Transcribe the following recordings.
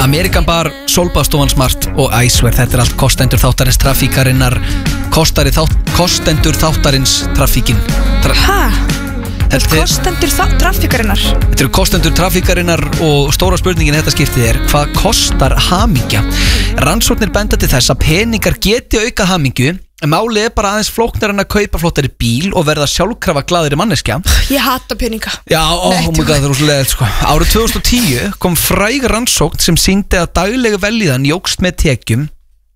Amerikan Bar, Sólbáðstofan Smart og Æsver. Þetta allt kostendur þáttarins trafíkarinnar. Kostendur þáttarins trafíkin. Þetta er kostendur trafíkarinnar. Þetta eru kostendur trafíkarinnar og stóra spurningin þetta skiptið hvað kostar hamingja? Rannsóknir benda til þess að peningar geti auka hamingju. Málið bara aðeins flóknar en að kaupa flottari bíl og verða sjálfkrafa glaðri manneskja. Ég hata peninga. Já, oh my god, það er úslega sko. Árið 2010 kom fræg rannsókn sem sýndi að daglega velíðan jókst með tekjum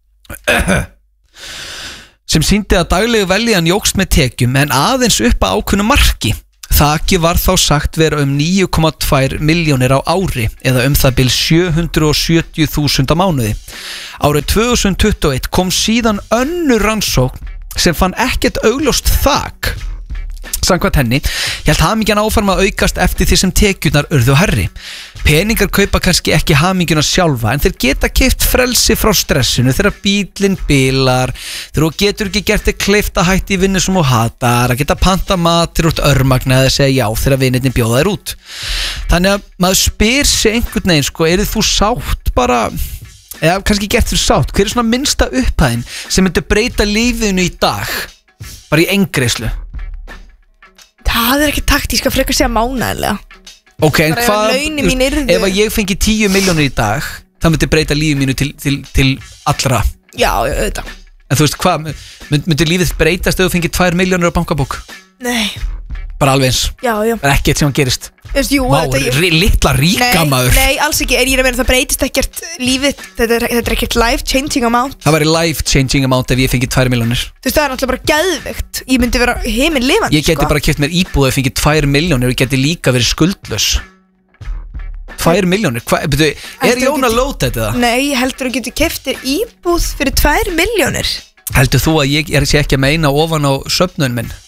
en aðeins upp að ákveðnu marki. Þakki var þá sagt vera 9,2 milljónir á ári eða það bil 770.000 á mánuði. Árið 2021 kom síðan önnur rannsókn sem fann ekkert augljóst þak. Samkvæmt henni hélt hamingjan áfram að aukast eftir því sem tekjurnar urðu hærri. Peningar kaupa kannski ekki hamingjuna sjálfa en þeir geta keypt frelsi frá stressinu þegar bílinn bilar, þegar þú getur ekki gert þig kleift að hætta í vinnu sem þú hatar, að geta panta matur út örmagna eða segja já þegar vinirnir bjóða þér út. Þannig að maður spyr sig einhvern veginn sko, eru þú sátt bara, eða kannski gert þú sátt, hver er svona minnsta upphæðin sem myndi breyta lífinu í dag, bara í eingreiðslu? Það er ekki taktíska frekar segja mánaðarlega. Ok, en hvað, ef að ég fengi 10 milljónir í dag, það myndi breyta lífið mínu til allra. Já, auðvitað. En þú veist hvað, myndi lífið breytast ef þú fengið 2 milljónir á bankabók? Nei. Bara alveg eins? Já. Það er ekkert sem hann gerist. Jú, litla ríka maður. Nei, alls ekki, en ég er að meina það breytist ekkert lífið, þetta er ekkert life changing amount. Það væri life changing amount ef ég fengið 2 milljónir. Þú veist, það er náttúrulega bara geðveikt. Ég myndi vera himinlifandi. Ég geti bara keypt mér íbúð ef ég fengið 2 milljónir og ég geti líka verið skuldlaus. 2 milljónir, er Jón að lóta þetta? Nei, heldur þú getur keypt þér íbúð fyrir 2 milljónir? Heldur þú að ég sé ekki að meina ofan á söfnun minn?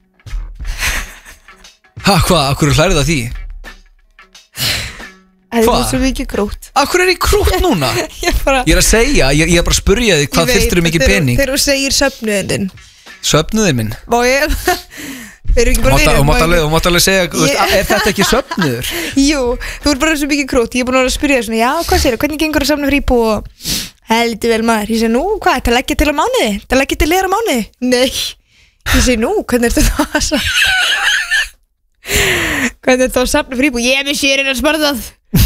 Hvað, akkur hlærið það því? Það er svo mikið krút. Akkur er ég krút núna? Ég er að segja, ég er bara að spurja þig hvað fyrstur mikið pening. Þegar þú segir söfnuðin þinn. Söfnuðin minn? Má ég? Þeir eru ekki bara verið. Þú mátt alveg segja, er þetta ekki söfnuður? Jú, þú er bara svo mikið krút. Ég er búin að spyrja það svona, já, hvað segir þú? Hvernig gengur að söfna fríbú og heldur vel maður? Ég segi, nú, hvað, það leggja til á mánuði? Það leggja til leira mánuði? Nei. Ég segi, nú, hvernig er þetta Hvernig er það að safna fríbú? Ég er með sérinn að sparðað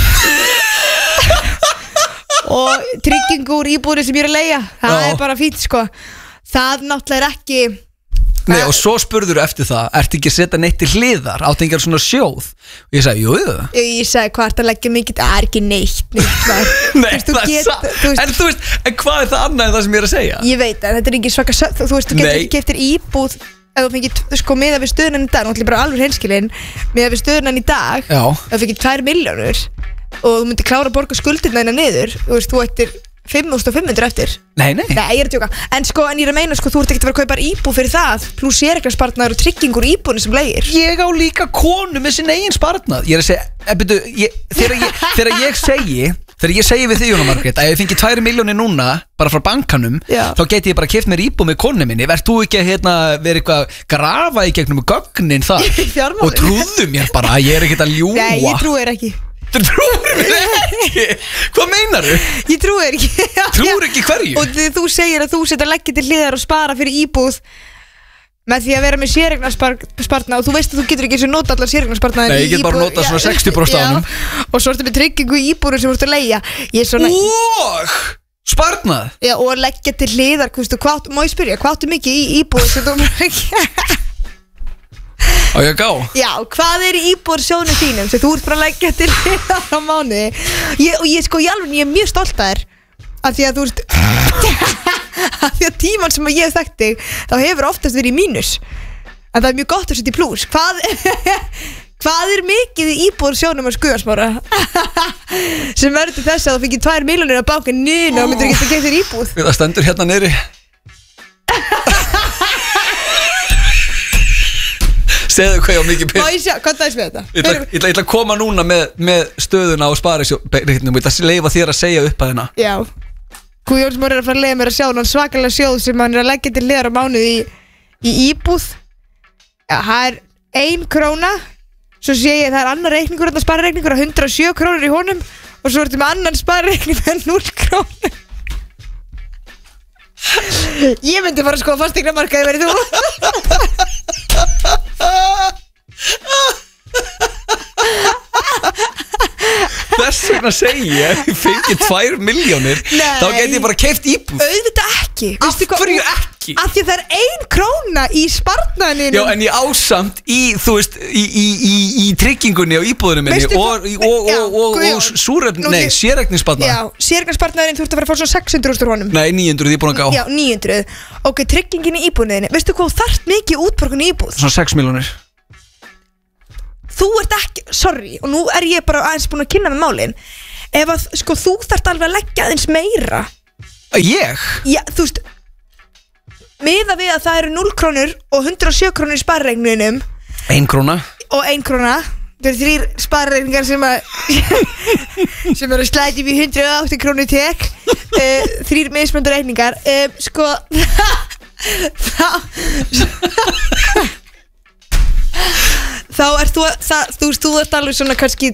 og tryggingur íbúðir sem ég er að leigja. Það er bara fínt sko. Það náttúrulega er ekki. Nei, og svo spurður eftir það, ertu ekki að setja neitt til hliðar, áttu ekki að svona sjóð? Og ég sagði, jú. Ég sagði, hvað ertu að leggja mikið? Það er ekki neitt. Nei, það er satt. En þú veist, en hvað er það annað en það sem ég er að segja? Ég veit, en þetta er ekki svaka, þú veist, þú getur ekki keypt íbúð ef þú fengið, sko, miðað við stöðunan í dag, náttúrulega bara alveg hreinskilinn, miðað við stöðunan í dag, ef þú fengið 2 milljónir og þú myndir klára að borga skuldirna hérna niður, þú veist, þú ættir 5.500 eftir. Nei, ég er að tjóka. En sko, en ég er að meina, sko, þú ert ekkert að vera að kaupa íbúð fyrir það, pluss séreignarsparnaður og tryggingur íbúðinu sem leigir. Ég á líka konu með sinn eigin sparnað. Ég er að segja, þegar ég segi við þig, Jóna Margrét, að ég fengi 2 milljónir núna bara frá bankanum, þá geti ég bara keypt mér íbúð með konu minni. Verð þú ekki að vera eitthvað grafa í gegnum gögnin þar og trúðu mér bara að ég er ekkert að ljúga? Nei, ég trúi þér ekki. Þú trúir mér ekki? Hvað meinar þú? Ég trúi þér ekki. Trúir ekki hverju? Og þú segir að þú setja að leggja til hliðar og spara fyrir íbúð með því að vera með séreignarsparnað og þú veist að þú getur ekki eins og nota allar séreignarsparnaðin. Nei, ég get bara nota svona 60% á hann. Og svo ertu með tryggingu í íbúðinu sem þú ert að leigja. Og sparnað? Já, og að leggja til hliðar, má ég spyrja, hvað áttu mikið í íbúð sem þú Á ég að gá? Já, hvað er í íbúðarsjóðnum þínum sem þú ert bara að leggja til hliðar á mánuði? Og ég er mjög stolt að þér af því að þú veist af því að tíman sem ég hef þekkt þig þá hefur oftast verið í mínus en það er mjög gott að setja í plús. Hvað er mikið í íbúðarsjóðnum að Guðjónsmára sem verður til þess að þú fengið 2 milljónir á bankinu og myndir ekki að gefa þér íbúð? Það stendur hérna niðri. Segðu hvað ég á mikið pening. Má ég sjá, hvað það er með þetta? Ég ætla að koma núna með stöðuna á sparisjóðreikningum. Ég ætla að leyfa þér að segja upp að hérna. Já. Guðjónsmári er að fara að leyfa mér að sjá hann svakalega sjóð sem hann er að leggja til hliðar á mánuði í íbúð. Já, það er 1 króna. Svo sé ég það er annar reikningur, þetta sparireikningur á 107 krónur í honum og svo ertu með annan sparreikning með 0 krónur. Ég myndi bara skoða fasteignamarkaði verið þú. Þess vegna segi ég fengi 2 milljónir þá geti ég bara keypt íbúð. Auðvitað ekki. Af hverju ekki? Af því það er 1 króna í sparnaðinum. Já, en ég ásamt í, þú veist, í tryggingunni og íbúðunum minni og súrefni, nei, séreignarsparnaður. Já, séreignarsparnaðurinn þú ert að fara að fá svo 600.000 honum. Nei, 900, ég er búin að gá. Já, 900. Ok, tryggingin í íbúðinni, veistu hvað þú þarft mikið útborgun í íbúð? Svona 6 milljónir. Þú ert ekki, sorry, og nú er ég bara aðeins búin að kynna með málin. Ef að, sko, þú þarft alveg að leggja aðeins meira. Ég? Já, þú veist, miða við að það eru 0 krónur og 107 krónur í sparreikninum. 1 króna. Og 1 króna. Það eru 3 sparreikningar sem eru slætið við 108 krónur tek. 3 mismunandi reikningar. Sko, þá ert þú ert alveg svona kannski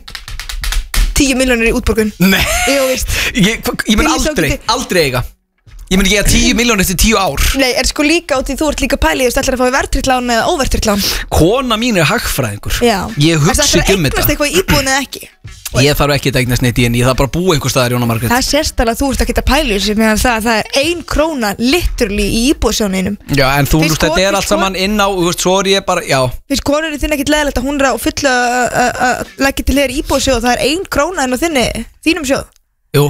10 milljónir í útborgun. Nei. Jú, víst. Ég mun aldrei eiga. Ég mun ekki eiga 10 milljónir eftir 10 ár. Nei, er sko líka út í þú ert líka pælið þú ætlar að fá verðtryggt lán eða óverðtryggt lán. Kona mín er hagfræðingur. Já. Ég hugsi ekki um þetta. Það eitthvað í íbúðin eða ekki. Ég þarf ekki að eignast neitt í henni, ég þarf bara að búa einhvers staðar, Jóna Margrét. Það sést alveg að þú ert ekki að pæla þessu meðan það er 1 króna literally í íbúðsjóninum. Já, en þú veist, þetta er allt saman inn á, þú veist, svo er ég bara, já. Finnst konurinn þinn ekkit leðilegt að hún er að fulla að leggja til hér íbúðsjóð og það er 1 króna inn á þínum sjóð? Jú.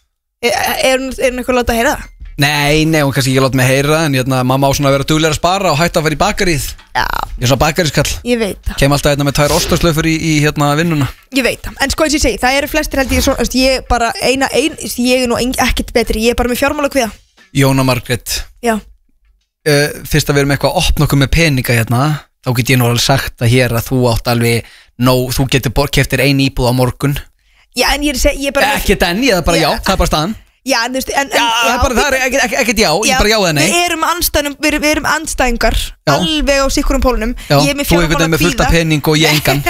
Er hún eitthvað að láta heyra það? Nei, hún kannski ekki láta mig heyra en mamma á svona að vera duglegur að spara og hætta að vera í bakarið. Já. Ég er svona bakariskall. Ég veit það. Kem alltaf með 2 ostaslöfur í vinnuna. Ég veit það, en sko eins og ég segi, það eru flestir held ég svo, ég bara ég er nú ekkert betri, ég er bara með fjármálakvíða. Jóna Margrét. Já. Fyrst að við erum eitthvað að opna okkur með peninga hérna, þá get ég nú alveg sagt að hér að þú átt alveg þú getur keypt þér 1 íbúð á morgun. Já, en ég er bara ekkert enn, ég er bara já, það er bara staðan. Já, þú veist, það er ekkert já, ég bara já eða nei. Við erum andstæðingar alveg á sikkurum pólunum. Ég er með þú einhvern veginn með fullt af pening og ég engan.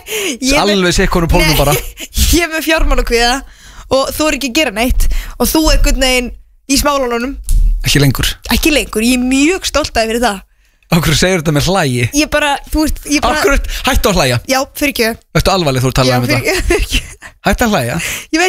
Alveg sikkurum pólunum bara. Ég er með fjármálakvíða og þú er ekki að gera neitt og þú er einhvern veginn í smálánunum. Ekki lengur, ég er mjög stolt af fyrir það. Akkur segir þetta með hlægi? Ég bara, þú veist, Akkur, hættu að hlæja? Já, fyrir ekki. Ertu alvarleg þú talar um þetta? Hættu að hlæja? Ég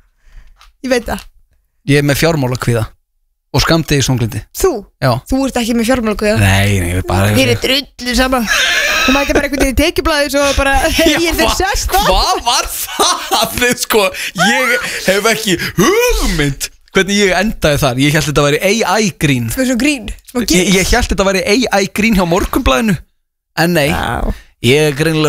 veit það. Ég er með fjármálakvíða og skamdegi sónglindi. Þú? Já. Þú ert ekki með fjármálakvíða? Nei, bara Þér er drullu saman. Þú mætti bara einhvern veginn í tekjublaði svo bara ég er sest á. Hvað var það? Sko, ég hef ekki hugmynd hvernig ég endaði þar. Ég held þetta væri AI grín. Það er svo grín. Ég held þetta væri AI grín hjá Morgunblaðinu. En nei, ég er greinilega